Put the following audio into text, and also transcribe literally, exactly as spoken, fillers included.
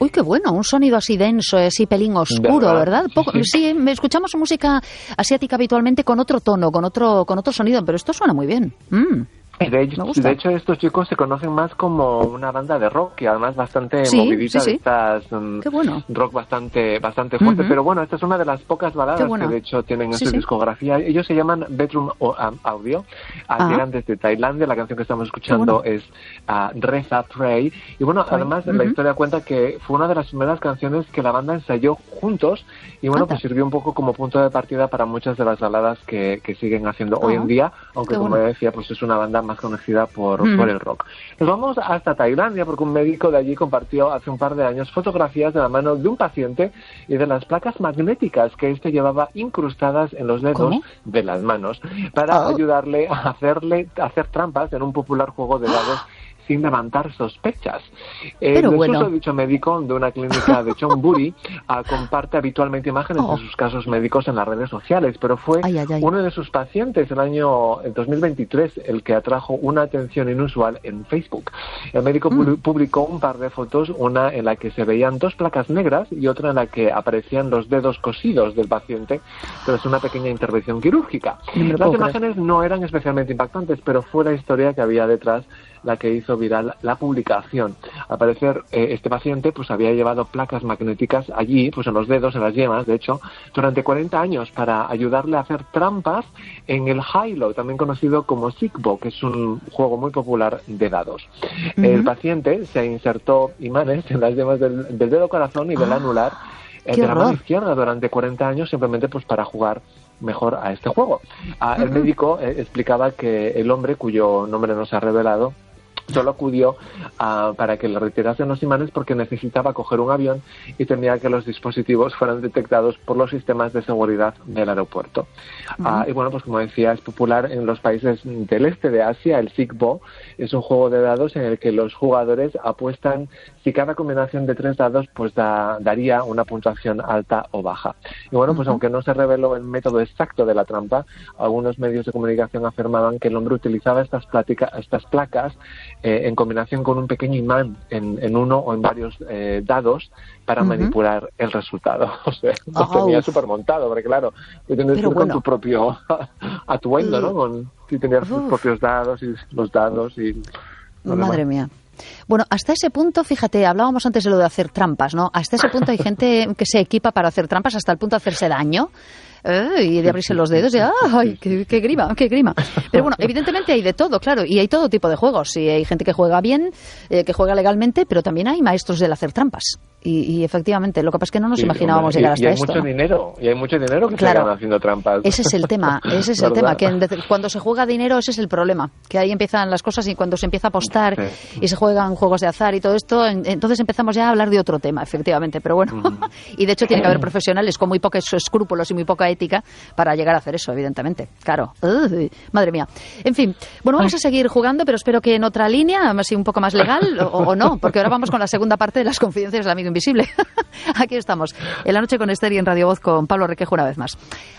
Uy, qué bueno, un sonido así denso, así pelín oscuro, ¿verdad? ¿verdad? Poco, sí, sí, me escuchamos música asiática habitualmente con otro tono, con otro con otro sonido, pero esto suena muy bien. Mm. De hecho, de hecho, estos chicos se conocen más como una banda de rock y además bastante sí, movidita, sí, sí. de estas um, Qué bueno. rock bastante bastante fuerte. Uh-huh. Pero bueno, esta es una de las pocas baladas bueno. que de hecho tienen en sí, su sí. discografía. Ellos se llaman Bedroom Audio, uh, llegan desde Tailandia. La canción que estamos escuchando bueno. es uh, Reza Pray. Y bueno, Pray. además uh-huh. la historia cuenta que fue una de las primeras canciones que la banda ensayó juntos y bueno, Anda. pues sirvió un poco como punto de partida para muchas de las baladas que, que siguen haciendo uh-huh. hoy en día, aunque Qué como bueno. decía, pues es una banda más conocida por Por, mm. por el rock. Nos vamos hasta Tailandia porque un médico de allí compartió hace un par de años fotografías de la mano de un paciente y de las placas magnéticas que éste llevaba incrustadas en los dedos ¿Cómo? de las manos para oh. ayudarle a hacerle a hacer trampas en un popular juego de dados sin levantar sospechas. El Pero bueno. bueno. dicho médico de una clínica de Chonburi uh, comparte habitualmente imágenes oh. de sus casos médicos en las redes sociales, pero fue ay, ay, ay. uno de sus pacientes el año el dos mil veintitrés el que atrajo una atención inusual en Facebook. El médico mm. publicó un par de fotos, una en la que se veían dos placas negras y otra en la que aparecían los dedos cosidos del paciente tras una pequeña intervención quirúrgica. No Las imágenes creer. no eran especialmente impactantes, pero fue la historia que había detrás la que hizo viral la publicación. Al parecer, eh, este paciente pues había llevado placas magnéticas allí, pues en los dedos, en las yemas, de hecho, durante cuarenta años para ayudarle a hacer trampas en el Hilo, también conocido como Sigbo, que es un juego muy popular de dados. Uh-huh. El paciente se insertó imanes en las yemas del, del dedo corazón y del ah, anular eh, de la mano izquierda durante cuarenta años, simplemente pues para jugar mejor a este juego. Ah, uh-huh. El médico eh, explicaba que el hombre, cuyo nombre no se ha revelado, solo acudió uh, para que le retirasen los imanes porque necesitaba coger un avión y temía que los dispositivos fueran detectados por los sistemas de seguridad del aeropuerto. Uh-huh. Uh, y bueno, pues como decía, es popular en los países del este de Asia. El Sigbo es un juego de dados en el que los jugadores apuestan si cada combinación de tres dados pues da, daría una puntuación alta o baja. Y bueno, pues uh-huh. aunque no se reveló el método exacto de la trampa, algunos medios de comunicación afirmaban que el hombre utilizaba estas, plática, estas placas Eh, en combinación con un pequeño imán en, en uno o en varios eh, dados para uh-huh. manipular el resultado. O sea, lo oh. tenía súper montado, porque claro, tú tienes que ir bueno. con tu propio atuendo, uh. ¿no? Con, si tenías tus propios dados y los dados y... Madre mía. Bueno, hasta ese punto, fíjate, hablábamos antes de lo de hacer trampas, ¿no? Hasta ese punto hay gente que se equipa para hacer trampas hasta el punto de hacerse daño. Eh, y de abrirse los dedos y ¡ay, qué, qué grima, qué grima! Pero bueno, evidentemente hay de todo, claro, y hay todo tipo de juegos. Y hay gente que juega bien, eh, que juega legalmente, pero también hay maestros del hacer trampas. Y, y efectivamente, lo que pasa es que no nos sí, imaginábamos y, llegar hasta y hay esto. Mucho ¿no? dinero, y hay mucho dinero que claro, se gana haciendo trampas. Ese es el tema, ese es el tema, que en, cuando se juega dinero ese es el problema, que ahí empiezan las cosas y cuando se empieza a apostar sí. y se juegan juegos de azar y todo esto, en, entonces empezamos ya a hablar de otro tema, efectivamente, pero bueno, uh-huh. y de hecho tiene que haber profesionales con muy pocos escrúpulos y muy poca ética para llegar a hacer eso, evidentemente, claro. Uy, madre mía. En fin, bueno, vamos a seguir jugando, pero espero que en otra línea, así un poco más legal, o, o no, porque ahora vamos con la segunda parte de las confidencias del amigo invisible. Aquí estamos, en la noche con Esther y en Radio Voz con Pablo Requejo una vez más.